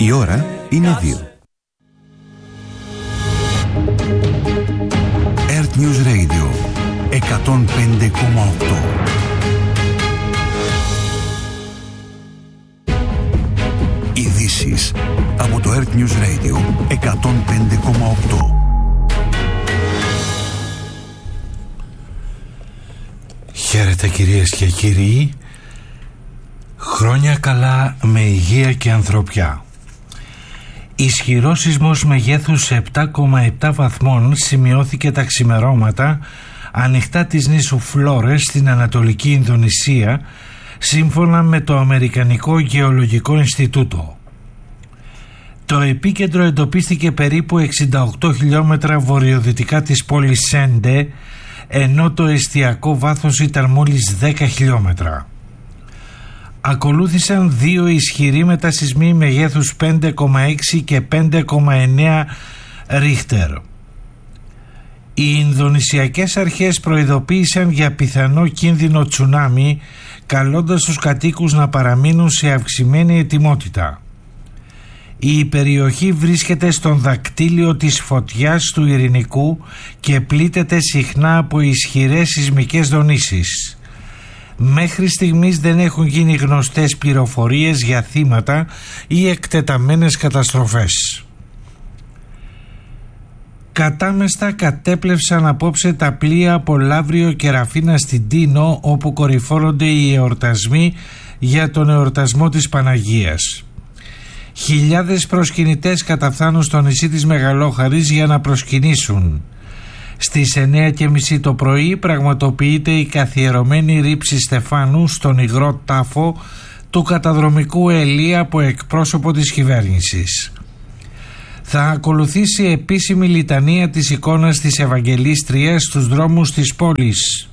Η ώρα είναι 2. Earth News Radio 105,8. Ειδήσεις από το Earth News Radio 105,8. Χαίρετε κυρίες και κύριοι. Χρόνια καλά με υγεία και ανθρωπιά. Ισχυρός σεισμός μεγέθους 7,7 βαθμών σημειώθηκε τα ξημερώματα ανοιχτά της νήσου Φλόρες στην Ανατολική Ινδονησία, σύμφωνα με το Αμερικανικό Γεωλογικό Ινστιτούτο. Το επίκεντρο εντοπίστηκε περίπου 68 χιλιόμετρα βορειοδυτικά της πόλης Σέντε, ενώ το εστιακό βάθος ήταν μόλις 10 χιλιόμετρα. Ακολούθησαν δύο ισχυροί μετασεισμοί μεγέθους 5,6 και 5,9 Ρίχτερ. Οι Ινδονησιακές αρχές προειδοποίησαν για πιθανό κίνδυνο τσουνάμι, καλώντας τους κατοίκους να παραμείνουν σε αυξημένη ετοιμότητα. Η περιοχή βρίσκεται στον δακτύλιο της φωτιάς του Ειρηνικού και πλήττεται συχνά από ισχυρές σεισμικές δονήσεις. Μέχρι στιγμής δεν έχουν γίνει γνωστές πληροφορίες για θύματα ή εκτεταμένες καταστροφές. Κατάμεστα κατέπλευσαν απόψε τα πλοία από Λαύριο και Ραφίνα στην Τίνο, όπου κορυφώνονται οι εορτασμοί για τον εορτασμό της Παναγίας. Χιλιάδες προσκυνητές καταφθάνουν στο νησί της Μεγαλόχαρης για να προσκυνήσουν. Στις 9:30 το πρωί πραγματοποιείται η καθιερωμένη ρήψη στεφάνου στον υγρό τάφο του καταδρομικού Ελία από εκπρόσωπο της κυβέρνησης. Θα ακολουθήσει επίσημη λιτανία της εικόνας της Ευαγγελίστριας στους δρόμους της πόλης.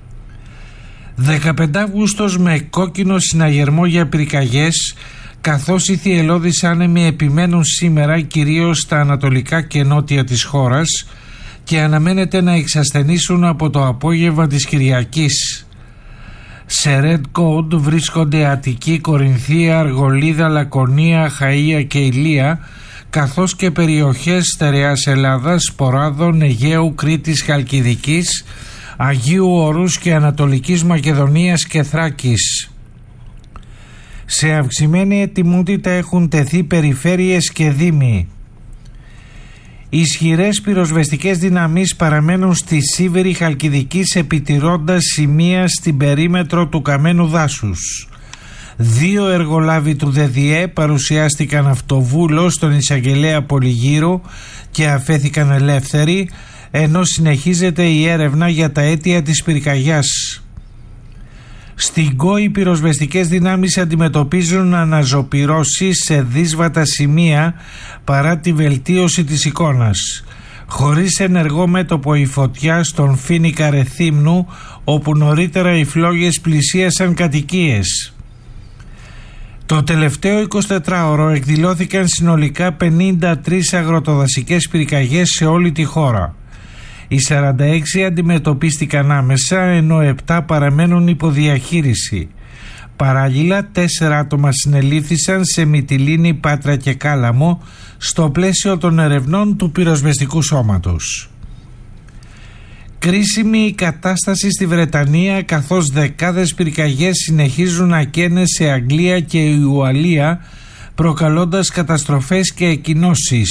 15 Αυγούστος με κόκκινο συναγερμό για πυρκαγιές, καθώς οι θυελλώδεις άνεμοι επιμένουν σήμερα κυρίως στα ανατολικά και νότια της χώρας και αναμένεται να εξασθενήσουν από το απόγευμα της Κυριακής. Σε Red Code βρίσκονται Αττική, Κορινθία, Αργολίδα, Λακωνία, Χαΐα και Ηλία, καθώς και περιοχές στερεάς Ελλάδας, Ποράδων, Αιγαίου, Κρήτης, Χαλκιδικής, Αγίου Όρους και Ανατολικής Μακεδονίας και Θράκης. Σε αυξημένη ετοιμότητα έχουν τεθεί περιφέρειες και δήμοι. Ισχυρές πυροσβεστικές δυνάμεις παραμένουν στη Σίβηρη Χαλκιδικής, επιτηρώντας σημεία στην περίμετρο του καμένου δάσους. 2 εργολάβοι του ΔΔΕ παρουσιάστηκαν αυτοβούλο στον εισαγγελέα Πολυγύρου και αφέθηκαν ελεύθεροι, ενώ συνεχίζεται η έρευνα για τα αίτια της πυρκαγιάς. Στην ΚΟ οι πυροσβεστικές δυνάμεις αντιμετωπίζουν αναζωπυρώσεις σε δύσβατα σημεία παρά τη βελτίωση της εικόνας. Χωρίς ενεργό μέτωπο η φωτιά στον Φοίνικα Ρεθύμνου, όπου νωρίτερα οι φλόγες πλησίασαν κατοικίες. Το τελευταίο 24ωρο εκδηλώθηκαν συνολικά 53 αγροτοδασικές πυρκαγιές σε όλη τη χώρα. Οι 46 αντιμετωπίστηκαν άμεσα, ενώ 7 παραμένουν υποδιαχείριση. Παράλληλα, 4 άτομα συνελήφθησαν σε Μυτιλήνη, Πάτρα και Κάλαμο στο πλαίσιο των ερευνών του πυροσβεστικού σώματος. Κρίσιμη η κατάσταση στη Βρετανία, καθώς δεκάδες πυρκαγιές συνεχίζουν να καίνε σε Αγγλία και Ουαλία, προκαλώντας καταστροφές και εκκινώσεις.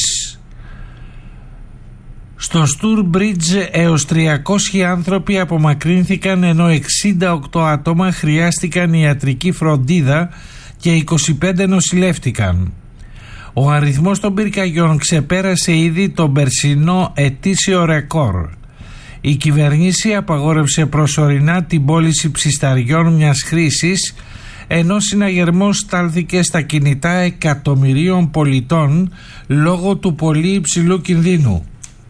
Στο Στουρμπρίτζ έως 300 άνθρωποι απομακρύνθηκαν, ενώ 68 άτομα χρειάστηκαν ιατρική φροντίδα και 25 νοσηλεύτηκαν. Ο αριθμός των πυρκαγιών ξεπέρασε ήδη τον περσινό ετήσιο ρεκόρ. Η κυβέρνηση απαγόρευσε προσωρινά την πώληση ψισταριών μιας χρήσης, ενώ συναγερμός στάλθηκε στα κινητά εκατομμυρίων πολιτών λόγω του πολύ υψηλού κινδύνου.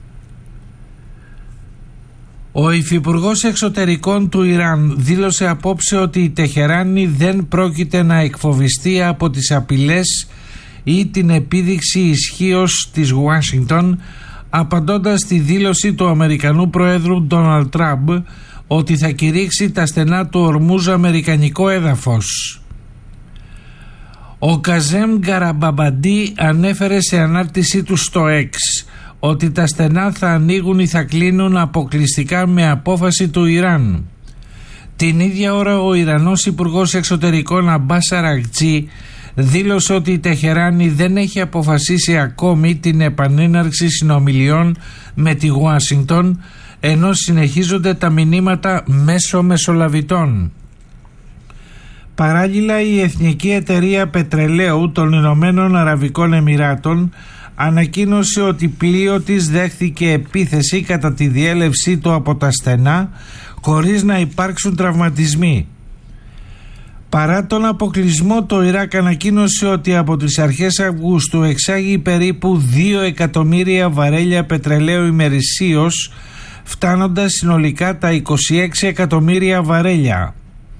Ο υφυπουργός εξωτερικών του Ιράν δήλωσε απόψε ότι η Τεχεράνη δεν πρόκειται να εκφοβιστεί από τις απειλές ή την επίδειξη ισχύως της Ουάσιγκτον, απαντώντας στη δήλωση του Αμερικανού Προέδρου Ντόναλντ Τραμπ ότι θα κηρύξει τα στενά του Ορμούζ αμερικανικό έδαφος. Ο Καζέμ Γκαραμπαμπαντί ανέφερε σε ανάρτησή του στο X ότι τα στενά θα ανοίγουν ή θα κλείνουν αποκλειστικά με απόφαση του Ιράν. Την ίδια ώρα ο Ιρανός Υπουργός Εξωτερικών Αμπάς Αραγτζή δήλωσε ότι η Τεχεράνη δεν έχει αποφασίσει ακόμη την επανέναρξη συνομιλιών με τη Ουάσιγκτον, ενώ συνεχίζονται τα μηνύματα μέσω μεσολαβητών. Παράλληλα, η Εθνική Εταιρεία Πετρελαίου των Ηνωμένων Αραβικών Εμιράτων ανακοίνωσε ότι πλοίο της δέχθηκε επίθεση κατά τη διέλευσή του από τα στενά χωρίς να υπάρξουν τραυματισμοί. Παρά τον αποκλεισμό, το Ιράκ ανακοίνωσε ότι από τις αρχές Αυγούστου εξάγει περίπου 2 εκατομμύρια βαρέλια πετρελαίου ημερησίως, φτάνοντας συνολικά τα 26 εκατομμύρια βαρέλια.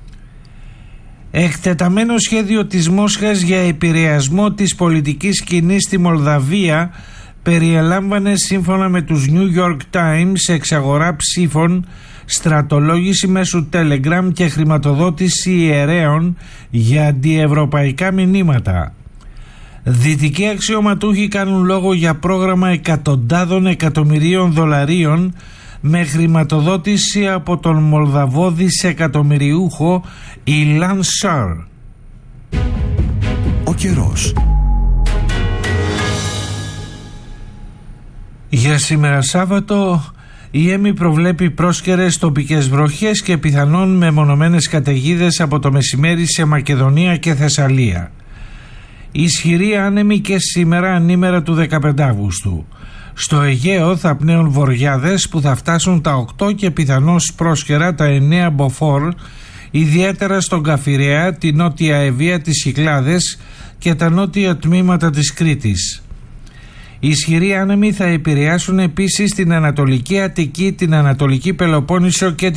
Εκτεταμένο σχέδιο της Μόσχας για επηρεασμό της πολιτικής σκηνής στη Μολδαβία περιελάμβανε, σύμφωνα με τους New York Times, εξαγορά ψήφων, στρατολόγηση μέσω Telegram και χρηματοδότηση ιερέων για αντιευρωπαϊκά μηνύματα. Δυτικοί αξιωματούχοι κάνουν λόγο για πρόγραμμα εκατοντάδων εκατομμυρίων δολαρίων με χρηματοδότηση από τον Μολδαβό δισεκατομμυριούχο Ιλάν Σαρ. Ο καιρός. Για σήμερα Σάββατο η ΕΜΗ προβλέπει πρόσκαιρες τοπικές βροχές και πιθανόν μεμονωμένες καταιγίδες από το μεσημέρι σε Μακεδονία και Θεσσαλία. Ισχυρή άνεμη και σήμερα ανήμερα του 15 Αυγούστου. Στο Αιγαίο θα πνέουν βοριάδες που θα φτάσουν τα 8 και πιθανώς πρόσκαιρα τα 9 μποφόρ, ιδιαίτερα στον Καφιρέα, τη νότια Ευβοία, τις Κυκλάδες και τα νότια τμήματα της Κρήτης. Οι ισχυροί άνεμοι θα επηρεάσουν επίσης την Ανατολική Αττική, την Ανατολική Πελοπόννησο και